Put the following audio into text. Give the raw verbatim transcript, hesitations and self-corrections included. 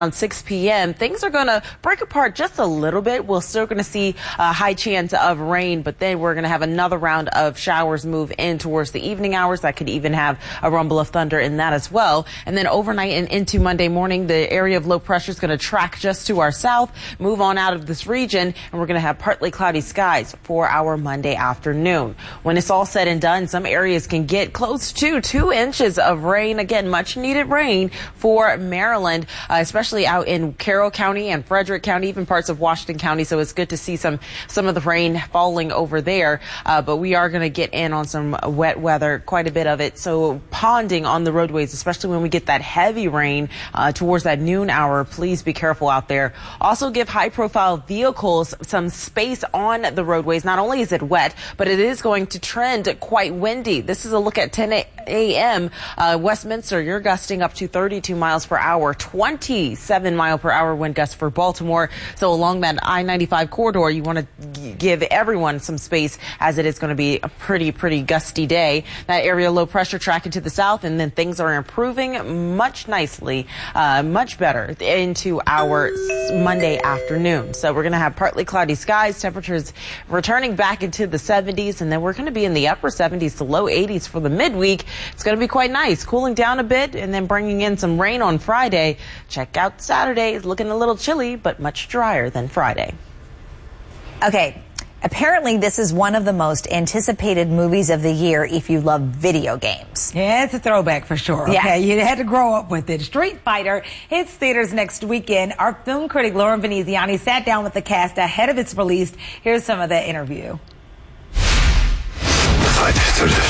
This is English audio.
Around six p m things are going to break apart just a little bit. We're still going to see a high chance of rain, but then we're going to have another round of showers move in towards the evening hours. That could even have a rumble of thunder in that as well. And then overnight and into Monday morning, the area of low pressure is going to track just to our south, move on out of this region, and we're going to have partly cloudy skies for our Monday afternoon. When it's all said and done, some areas can get close to two inches of rain. Again, much needed rain for Maryland, uh, especially out in Carroll County and Frederick County, even parts of Washington County. So it's good to see some some of the rain falling over there. Uh, but we are going to get in on some wet weather, quite a bit of it. So ponding on the roadways, especially when we get that heavy rain uh, towards that noon hour. Please be careful out there. Also give high profile vehicles some space on the roadways. Not only is it wet, but it is going to trend quite windy. This is a look at ten a m Uh, Westminster, you're gusting up to thirty-two miles per hour, twenty-seven mile per hour wind gusts for Baltimore. So along that I ninety-five corridor, you want to give everyone some space, as it is going to be a pretty, pretty gusty day. That area low pressure tracking to the south, and then things are improving much nicely, uh, much better into our Monday afternoon. So we're going to have partly cloudy skies, temperatures returning back into the seventies, and then we're going to be in the upper seventies to low eighties for the midweek. It's going to be quite nice, cooling down a bit and then bringing in some rain on Friday. Check out Saturday. It's looking a little chilly, but much drier than Friday. Okay. Apparently, this is one of the most anticipated movies of the year if you love video games. Yeah, it's a throwback for sure. Okay, yeah. You had to grow up with it. Street Fighter hits theaters next weekend. Our film critic Lauren Veneziani sat down with the cast ahead of its release. Here's some of the interview. Fight to the